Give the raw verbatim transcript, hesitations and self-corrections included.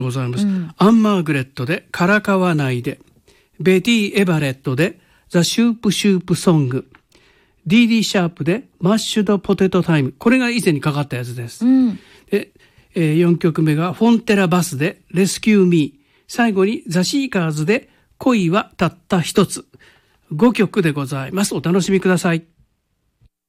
ございます、うん、アン・マーグレットでからかわないで、ベティ・エバレットでザ・シュープ・シュープ・ソング、ディーディー シャープでマッシュド・ポテト・タイム、これが以前にかかったやつです、うん、で、えー、よんきょくめがフォンテラ・バスでレスキュー・ミー、最後にザ・シーカーズで恋はたった一つ、ごきょくでございます。お楽しみください。